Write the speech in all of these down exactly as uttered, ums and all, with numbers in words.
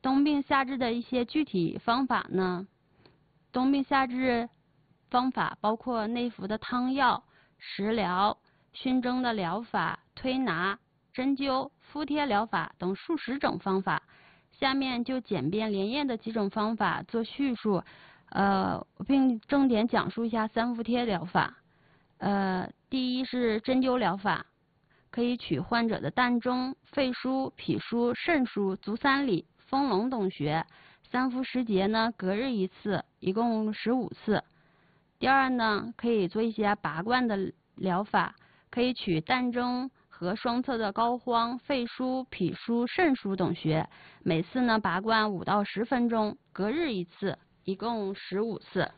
冬病夏治的一些具体方法呢，冬病夏治方法包括内服的汤药、食疗、熏蒸的疗法、推拿、针灸、敷贴疗法等数十种方法。下面就简便连页的几种方法做叙述，呃，并重点讲述一下三伏贴疗法。呃，第一是针灸疗法，可以取患者的膻中、肺腧、脾腧、肾腧、足三里、丰隆等穴，三伏时节呢，隔日一次，一共十五次。第二呢，可以做一些拔罐的疗法，可以取膻中和双侧的膏肓、肺腧、脾腧、肾腧等穴，每次呢拔罐五到十分钟，隔日一次，一共十五次。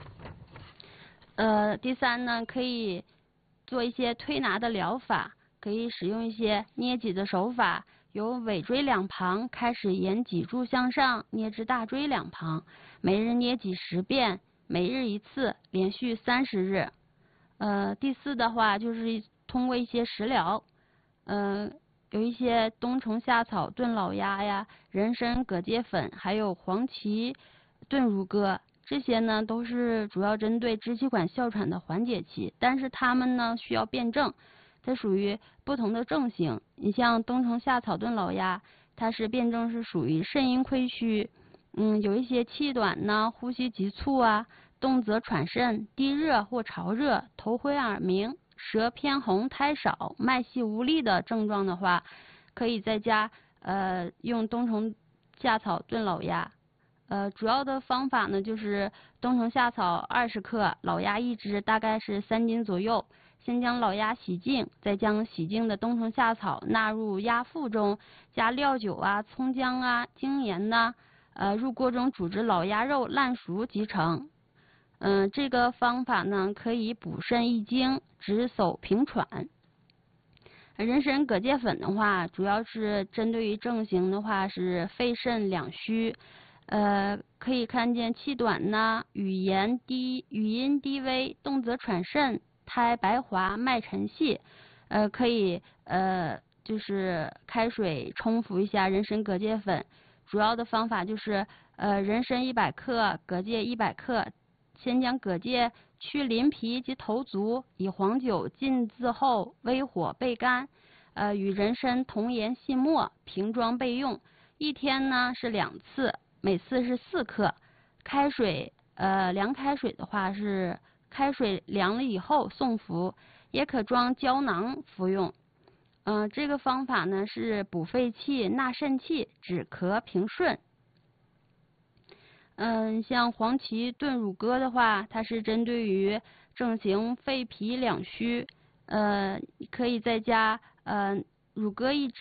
呃，第三呢，可以做一些推拿的疗法，可以使用一些捏脊的手法，由尾椎两旁开始沿脊柱向上捏至大椎两旁，每日捏脊十遍，每日一次，连续三十日。呃，第四的话就是通过一些食疗，呃，有一些冬虫夏草炖老鸭呀、人参蛤蚧粉，还有黄芪炖乳鸽。这些呢都是主要针对支气管哮喘的缓解期，但是它们呢需要辩证，它属于不同的症型。你像冬虫夏草炖老鸭，它是辩证是属于肾阴亏虚，嗯，有一些气短呢、呼吸急促啊、动则喘甚、低热或潮热、头昏耳鸣、舌偏红、苔少、脉细无力的症状的话，可以在家呃用冬虫夏草炖老鸭。呃，主要的方法呢，就是冬虫夏草二十克，老鸭一只，大概是三斤左右。先将老鸭洗净，再将洗净的冬虫夏草纳入鸭腹中，加料酒啊、葱姜啊、精盐呐、呃，入锅中煮至老鸭肉烂熟即成。嗯、呃，这个方法呢，可以补肾益精、止手平喘。人参蛤蚧粉的话，主要是针对于症型的话是肺肾两虚。呃，可以看见气短呐、语言低、语音低微、动则喘甚、苔白滑、脉沉细，呃，可以呃就是开水冲服一下人参蛤蚧粉。主要的方法就是呃人参一百克，蛤蚧一百克，先将蛤蚧去鳞皮及头足，以黄酒浸渍后微火焙干，呃与人参同研细末，瓶装备用。一天呢是两次。每次是四克，开水呃凉开水的话是开水凉了以后送服，也可装胶囊服用。嗯、呃，这个方法呢是补肺气、纳肾气、止咳平顺。嗯，像黄芪炖乳鸽的话，它是针对于症型肺脾两虚，呃，可以在家呃乳鸽一只。